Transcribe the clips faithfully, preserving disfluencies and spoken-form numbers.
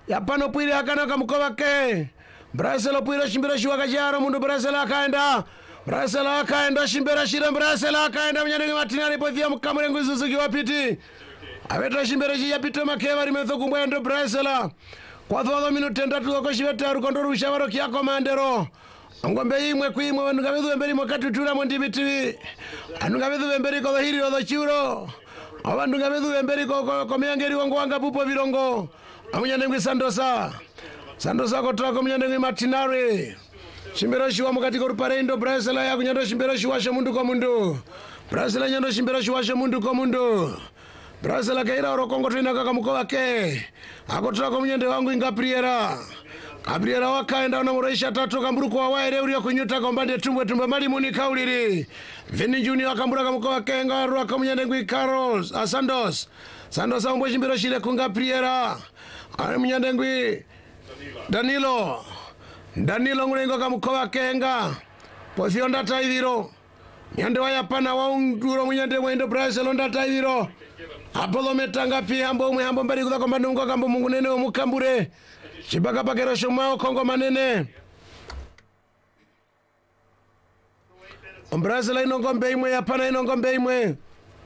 yapano pwire akana kamukova ke Brasela pwire shimbira shiwa kajaro mundu Brasela akaenda Brasela akaenda shimbira shira Brasela akaenda mnyandengi matinari pothia mkamure nguzuzuki wapiti aveta shimbira shi yapito makeva rimetho kumwendo Brasela kwa thodo minute ndatu wako shiveta rukondo rushavaro kiako mandero ngombe imwe kuimwe wanungabedu wemberi mwakatutura mwandibitivi anungabedu wemberi kwa dhahiri wa dhachuro awanungabedu wemberi kwa komeyangeri wangu wanga pupo virongo amunyandengi Sandosa Sandosa kotoa kumnyandengi matinari shimbira shiwa mukati koruparendo Brasela ya kunyando shimbira shiwa shamundu kwa mundu Brasela nyando shimbira shiwa shamundu kwa mundu Brasela kaira orokongo tuina kaka mkoa ke akotoa kumnyande wangu ingapriera Gabriela wakaenda unamureisha tatu kamburuku wa waere uri kunyuta kombande tumbwe tumbwe mali muni kauliri Vini Junior akambura kamukoa kenga ruwa kamunyande ngui Carlos a Sandos Sandos a mbwe shimbiro shile kunga priera Ari munyande ngui Danilo Danilo ngurengo kamukoa kenga Pothio ndata idhiro Nyande wa yapana wa unguro munyande mwendo Braselo ndata idhiro Apollo metanga pia hambo umwe hambo mbari kuda kombande ungo kambo mungu nene umukambure Chibaka pakero shumao Kongo manene Brasela ino ngombe imwe yapana ino ngombe imwe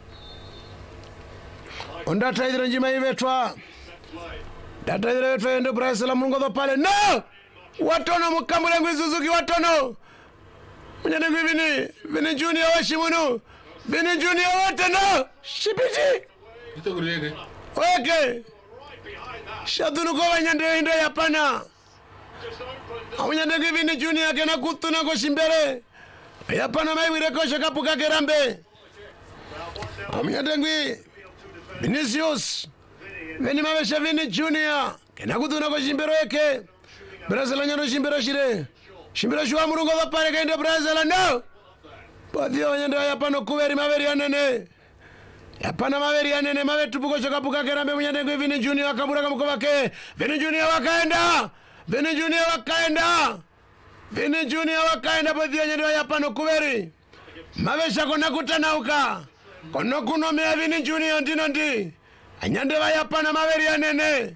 Ondata idhiro njima ivetwa Data idhiro vetwa endo Brasela mungo dho pale No! Watono mukambure ngui Suzuki watono Mnyane ngui Vini Vini Junior wa Shimunu Vini Junior watono Shipiti Ito kurege Weke Shadunu kwa wanyande indo yapana Awanyande ngui Vini Junior kena kutuna kwa shimbere Yapana maiwire kwa shakapuka kerambe Awanyande ngui Vinicius Vini mawesha Vini Junior kena kutuna kwa shimbere weke Brasela nyando shimbere shire Shimbere shuwa murungo dha pare kainde Brasela no Pathio wanyande yapano kuveri maveri anene Yapana maveri anene mawe tupuko shakapuka kerambe mnyande ngui Vini Junior wakamura kamukova ke Vini Junior wakaenda Vini Junior wakaenda Vini Junior wakaenda pathio wanyande yapano kuveri mawe shakona kutanauka Kono kuno mea Vini Junior ndino ndi Anyande wa yapana maveri anene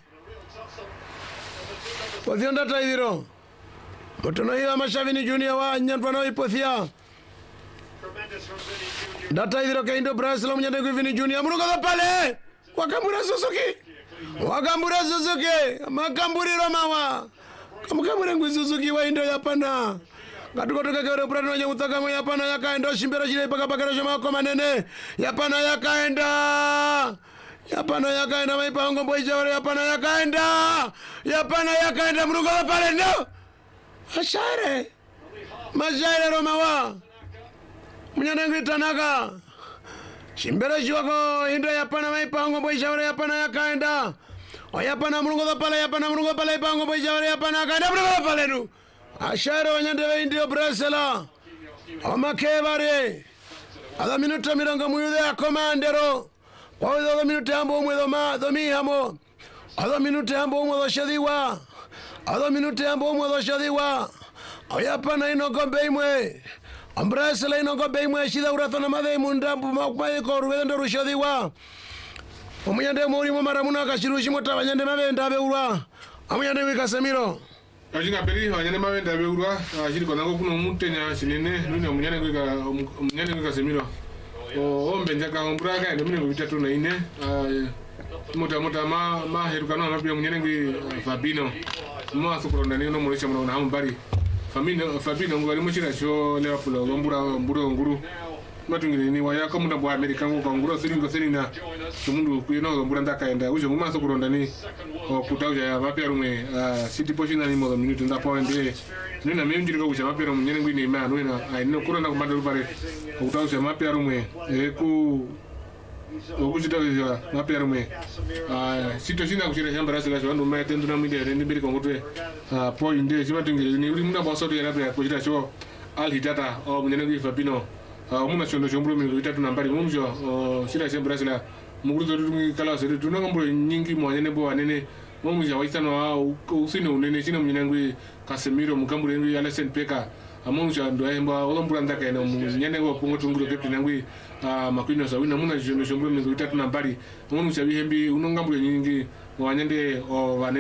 Pothio ndata idhiro Motono hiwa masha Vini Junior wa nyandwa na ipothia Data idhiro kaindo Brasela mnyande ngui Vini Junior Murugo dha pale Wakambura Suzuki Wakambura Suzuki Makamburi Romawa Kamukambura ngui Suzuki wa indo yapana Katuko tuka kewere purano wanya utaka mwa yapana yakaenda Shimbera shile paka pakera shama wako manene Yapana yakaenda Yapana yakaenda maipa hongo mboi shawari Yapana yakaenda Yapana yakaenda Murugo dha pale no Mashaire Mashaire Romawa Mnyande ngui Tanaka Shimbera shiwako indo yapana maipa hongo mboi shawari Yapana yakaenda Yapana Murugo dha pale Yapana Murugo pale ipa hongo mboi shawari Yapana yakaenda Murugo dha pale nu Ashare wanyande wa indio Brasela Omakevare Adha minuta mirongo muyude ya komandero Kwa uzo adha minuta hambo umwe dhoma dhomi hamo Adha minuta hambo umwe dho shadhiwa Adha minuta hambo umwe dho shadhiwa Oyapana ino gombe imwe Brasela ino gombe imwe Shida urathona madhe mundambu Makumaye koru wedendo rushadhiwa Omuyande mwuri mwaramuna kashirushi Mwata wanyande mawenda abe urwa Omuyande wika Semiro Ajinga peri wanyane mawenda beurwa ajiri konango kuno mutenya sinene nuni omunyane kwika omunyane kwika Semiro o ombe njaka ombura ka ndo mine bitatu na ine mota mota ma ma herukano na pia omunyane kwi Fabino mo asukuronda ni no mulisha mwana na hambari Fabino Fabino ngwali muchira sho Liverpool ombura ombura nguru matungire ni waya komunda bwa America ngo nguru siringo sirina tumundu kuyino ombura ndakaenda ujo nguma asukuronda ni okutauja ya mapya rumwe city portion ni modo minute nda point nina menjiri ko kuja mapya rumwe ngene ngwini ma nina aino kurona ko madalo pare okutauja mapya rumwe eku okujitauja mapya rumwe city sina kuchira shamba rasila ndo ma tendu na mide ni biri ko ngotwe point de simatungire ni uri muna boso ya rabya kujira sho al hitata o ngene ngwi Fabino muna chondo chombro mi bitatu nambari mumjo shira shamba rasila Muguruzo dungi kala sere tunanga mbo nyingi mwanyene bo anene momuja waitano wa usino unene china mnyangwe Casemiro mukambure ngwi Alexen Peka amomuja ndo emba olombura ndaka ene mnyane go pongo tunguro kepi nangwi makwino sa wina muna jono jombro mi bitatu nambari momuja bihembi unongambure nyingi mwanyende o